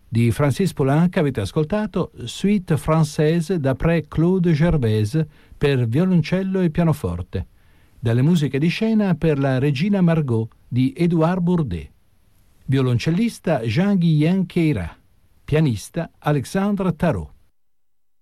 Di Francis Poulenc avete ascoltato Suite française d'après Claude Gervaise per violoncello e pianoforte, dalle musiche di scena per la Regina Margot di Édouard Bourdet. Violoncellista Jean-Guihen Queyras, pianista Alexandre Tarot.